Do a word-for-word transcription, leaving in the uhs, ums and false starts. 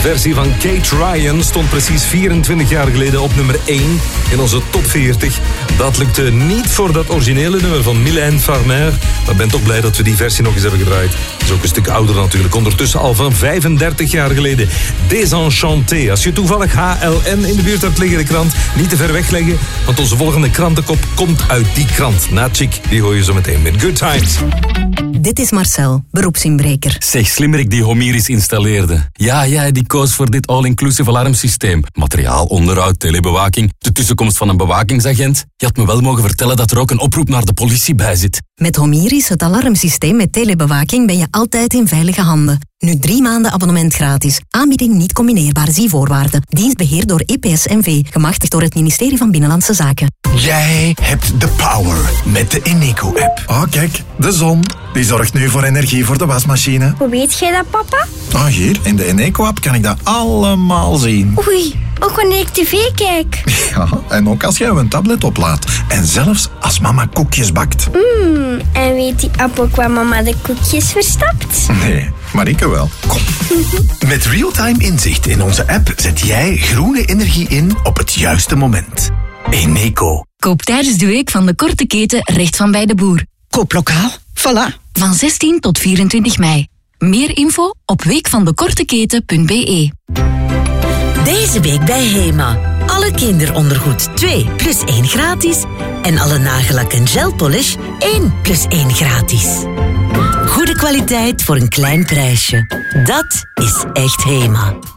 versie van Kate Ryan stond precies vierentwintig jaar geleden op nummer één in onze top veertig. Dat lukte niet voor dat originele nummer van Mylène Farmer. Maar ik ben toch blij dat we die versie nog eens hebben gedraaid. Dat is ook een stuk ouder natuurlijk. Ondertussen al van vijfendertig jaar geleden. Désenchanté. Als je toevallig H L N in de buurt hebt liggen, de krant, niet te ver wegleggen. Want onze volgende krantenkop komt uit die krant. Na Chic, die hoor je zo meteen met Good Times. Dit is Marcel, beroepsinbreker. Zeg, slimmerik die Homiris installeerde. Ja, ja, die koos voor dit all-inclusive alarmsysteem. Materiaal, onderhoud, telebewaking, de tussenkomst van een bewakingsagent. Je had me wel mogen vertellen dat er ook een oproep naar de politie bij zit. Met Homiris, het alarmsysteem met telebewaking, ben je altijd in veilige handen. Nu drie maanden abonnement gratis. Aanbieding niet combineerbaar, zie voorwaarden. Dienst beheerd door E P S N V, gemachtigd door het ministerie van Binnenlandse Zaken. Jij hebt de power met de Eneco-app. Oh, kijk, de zon. Die zorgt nu voor energie voor de wasmachine. Hoe weet jij dat, papa? Ah, hier, in de Eneco-app kan ik dat allemaal zien. Oei, ook wanneer ik tv kijk. Ja, en ook als jij een tablet oplaadt. En zelfs als mama koekjes bakt. Mmm, en weet die app ook waar mama de koekjes verstapt? Nee, maar ik wel. Kom. Met real-time inzicht in onze app zet jij groene energie in op het juiste moment. Eneco. Koop tijdens de week van de korte keten recht van bij de boer. Koop lokaal, voilà. Van zestien tot vierentwintig mei. Meer info op weekvandekorteketen punt b e. Deze week bij Hema. Alle kinderondergoed twee plus één gratis. En alle nagellak en gelpolish één plus één gratis. Goede kwaliteit voor een klein prijsje. Dat is echt Hema.